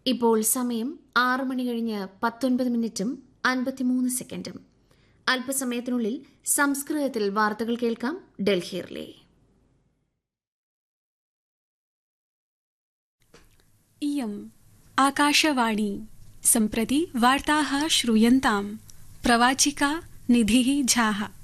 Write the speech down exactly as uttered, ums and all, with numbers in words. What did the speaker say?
ഇപ്പോൾ സമയം ആറ് മണി കഴിഞ്ഞ് പത്തൊൻപത് മിനിറ്റും അൻപത്തിമൂന്ന് സെക്കൻഡും. അല്പസമയത്തിനുള്ളിൽ സംസ്കൃതത്തിൽ വാർത്തകൾ കേൾക്കാം. ഡൽഹിയിലെ इयम् आकाशवाणी. सम्प्रति वार्ताः श्रूयन्ताम्. प्रवाचिका निधिः झाः.